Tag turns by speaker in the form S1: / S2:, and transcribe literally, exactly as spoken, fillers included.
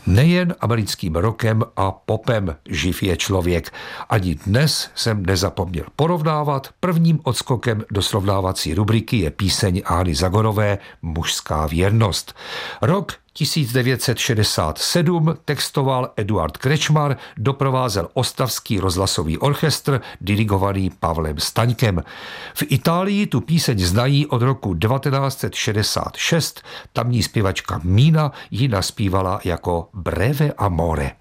S1: Nejen americkým rockem a popem živ je člověk. Ani dnes jsem nezapomněl porovnávat. Prvním odskokem do srovnávací rubriky je píseň Ány Zagorové Mužská věrnost. Rok tisíc devět set šedesát sedm textoval Eduard Krečmar, doprovázel Ostravský rozhlasový orchestr dirigovaný Pavlem Staňkem. V Itálii tu píseň znají od roku devatenáct set šedesát šest, tamní zpěvačka Mina ji naspívala jako Breve amore.